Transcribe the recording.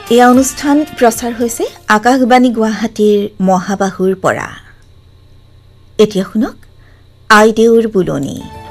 এই অনুষ্ঠান প্ৰচাৰ হৈছে আকাশবাণী গুৱাহাটীৰ মহাবাহুৰ পৰা। এতিয়া শুনক আইদেউৰ বুলনি।